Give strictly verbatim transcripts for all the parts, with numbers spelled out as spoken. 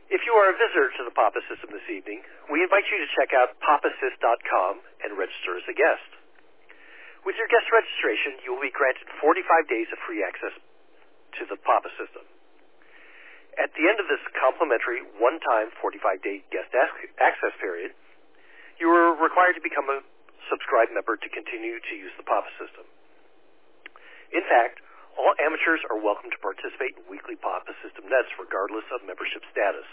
If you are a visitor to the Papa System this evening, we invite you to check out papasys dot com and register as a guest. With your guest registration, you will be granted forty-five days of free access to the Papa System. At the end of this complimentary one-time forty-five day guest access period, you are required to become a subscribed member to continue to use the Papa System. In fact, all amateurs are welcome to participate in weekly Papa System Nets regardless of membership status.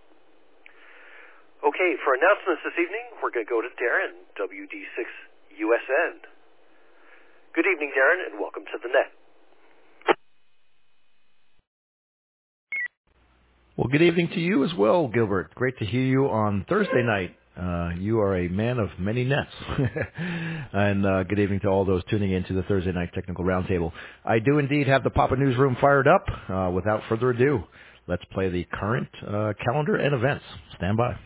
Okay, for announcements this evening, we're going to go to Darren, W D six U S N. Good evening, Darren, and welcome to the net. Well, good evening to you as well, Gilbert. Great to hear you on Thursday night. Uh, you are a man of many nets. and uh, good evening to all those tuning in to the Thursday Night Technical Roundtable. I do indeed have the Papa Newsroom fired up. Uh, without further ado, let's play the current uh, calendar and events. Stand by.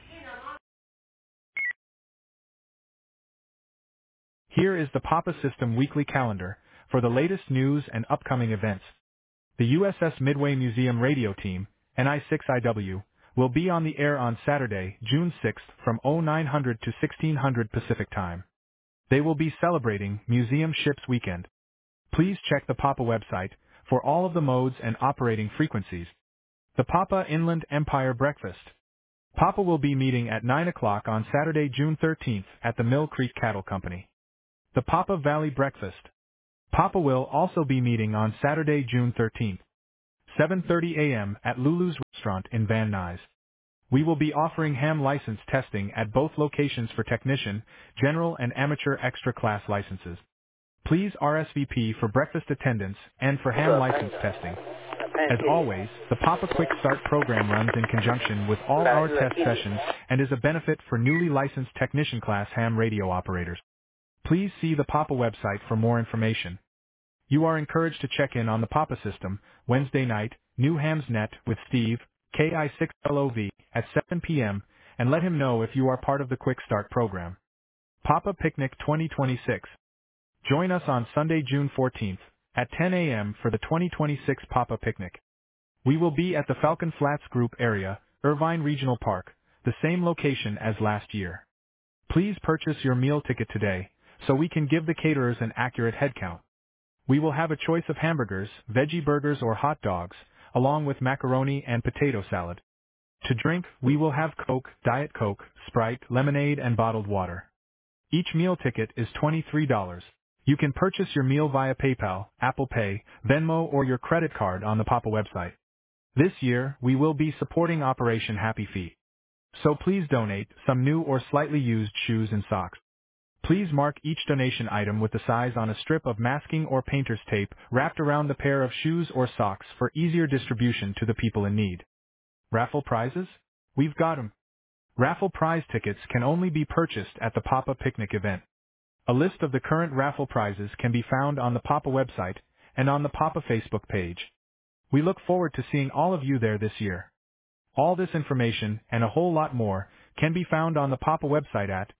Here is the Papa System weekly calendar for the latest news and upcoming events. The U S S Midway Museum radio team, N I six I W, will be on the air on Saturday, June sixth from nine hundred to sixteen hundred Pacific Time. They will be celebrating Museum Ships Weekend. Please check the Papa website for all of the modes and operating frequencies. The Papa Inland Empire Breakfast. Papa will be meeting at nine o'clock on Saturday, June thirteenth at the Mill Creek Cattle Company. The Papa Valley Breakfast. Papa will also be meeting on Saturday, June thirteenth, seven thirty a.m. at Lulu's Restaurant in Van Nuys. We will be offering ham license testing at both locations for technician, general and amateur extra class licenses. Please R S V P for breakfast attendance and for ham license testing. As always, the Papa Quick Start program runs in conjunction with all our test sessions and is a benefit for newly licensed technician class ham radio operators. Please see the Papa website for more information. You are encouraged to check in on the Papa System, Wednesday night, New Hams Net with Steve, K I six L O V, at seven p.m., and let him know if you are part of the Quick Start program. Papa Picnic twenty twenty-six. Join us on Sunday, June fourteenth, at ten a.m. for the twenty twenty-six Papa Picnic. We will be at the Falcon Flats Group area, Irvine Regional Park, the same location as last year. Please purchase your meal ticket today, so we can give the caterers an accurate head count. We will have a choice of hamburgers, veggie burgers or hot dogs, along with macaroni and potato salad. To drink, we will have Coke, Diet Coke, Sprite, lemonade and bottled water. Each meal ticket is twenty-three dollars. You can purchase your meal via PayPal, Apple Pay, Venmo or your credit card on the Papa website. This year, we will be supporting Operation Happy Feet. So please donate some new or slightly used shoes and socks. Please mark each donation item with the size on a strip of masking or painter's tape wrapped around the pair of shoes or socks for easier distribution to the people in need. Raffle prizes? We've got 'em. Raffle prize tickets can only be purchased at the Papa Picnic event. A list of the current raffle prizes can be found on the Papa website and on the Papa Facebook page. We look forward to seeing all of you there this year. All this information and a whole lot more can be found on the Papa website at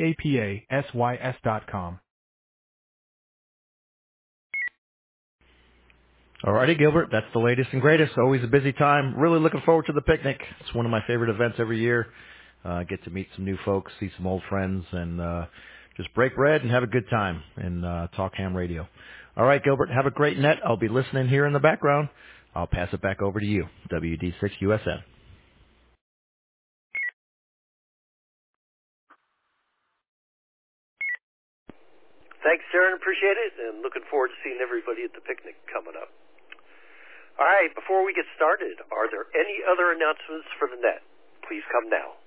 papasys dot com. Alrighty, Gilbert, that's the latest and greatest. Always a busy time. Really looking forward to the picnic. It's one of my favorite events every year. Uh, get to meet some new folks, see some old friends, and uh, just break bread and have a good time and uh, talk ham radio. All right, Gilbert, have a great net. I'll be listening here in the background. I'll pass it back over to you, W D six U S N. Thanks, Darren. Appreciate it, and looking forward to seeing everybody at the picnic coming up. All right, before we get started, are there any other announcements for the net? Please come now.